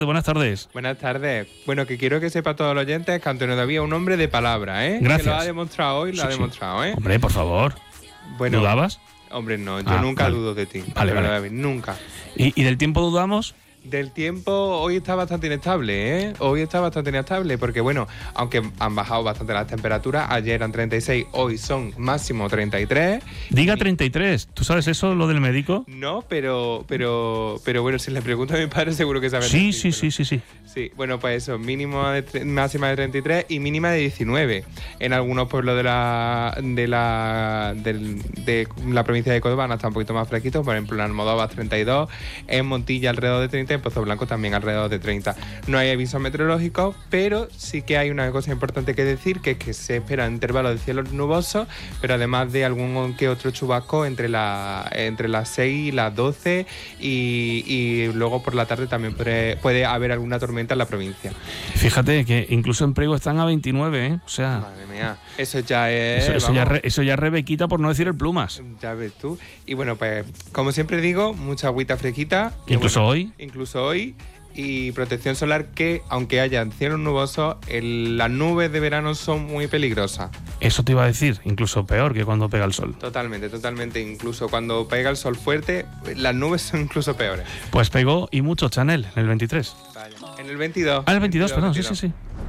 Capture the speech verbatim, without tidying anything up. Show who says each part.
Speaker 1: Buenas tardes.
Speaker 2: Buenas tardes. Bueno, que quiero que sepa todos los oyentes que Antonio David es un hombre de palabra, ¿eh?
Speaker 1: Gracias.
Speaker 2: Que lo ha demostrado hoy, lo
Speaker 1: Sí,
Speaker 2: ha
Speaker 1: sí.
Speaker 2: demostrado, ¿eh?
Speaker 1: Hombre, por favor.
Speaker 2: Bueno,
Speaker 1: ¿Dudabas?
Speaker 2: hombre, no, yo
Speaker 1: Ah,
Speaker 2: nunca
Speaker 1: vale.
Speaker 2: dudo de ti.
Speaker 1: Vale,
Speaker 2: Antonio
Speaker 1: vale.
Speaker 2: David, nunca.
Speaker 1: ¿Y, y del tiempo dudamos?
Speaker 2: Del tiempo, hoy está bastante inestable, ¿eh? Hoy está bastante inestable porque, bueno, aunque han bajado bastante las temperaturas, ayer eran treinta y seis, hoy son máximo treinta y tres.
Speaker 1: Diga treinta y tres. ¿Tú sabes eso, lo del médico?
Speaker 2: No, pero, pero, pero bueno, si le pregunto a mi padre seguro que sabe.
Speaker 1: Sí,
Speaker 2: decir,
Speaker 1: sí,
Speaker 2: pero-
Speaker 1: sí, sí, sí.
Speaker 2: Sí, bueno, pues eso, mínimo de tre- máxima de treinta y tres y mínima de diecinueve. En algunos pueblos de la de la del- de la provincia de Córdoba está un poquito más fresquito, por ejemplo en Almodóvar treinta y dos, en Montilla alrededor de treinta y en Pozo Blanco también alrededor de treinta. No hay avisos meteorológicos, pero sí que hay una cosa importante que decir, que es que se esperan intervalos de cielos nubosos, pero además de algún que otro chubasco entre, la, entre las seis y las doce y, y luego por la tarde también puede, puede haber alguna tormenta en la provincia.
Speaker 1: Fíjate que incluso en Priego están a veintinueve, ¿eh? O sea,
Speaker 2: Madre mía, eso ya es...
Speaker 1: eso, eso ya,
Speaker 2: vamos,
Speaker 1: re- eso ya es Rebequita, por no decir el plumas.
Speaker 2: ya ves tú. Y bueno, pues como siempre digo, mucha agüita fresquita. que
Speaker 1: Incluso
Speaker 2: bueno,
Speaker 1: hoy.
Speaker 2: Incluso hoy. Y protección solar, que aunque haya cielos nubosos, el- las nubes de verano son muy peligrosas.
Speaker 1: Eso te iba a decir, incluso peor que cuando pega el sol.
Speaker 2: Totalmente, totalmente. Incluso cuando pega el sol fuerte, las nubes son incluso peores.
Speaker 1: Pues pegó y mucho Chanel en el veintitrés.
Speaker 2: Vaya. En el veintidós.
Speaker 1: Ah, en el veintidós, perdón, sí, sí, sí.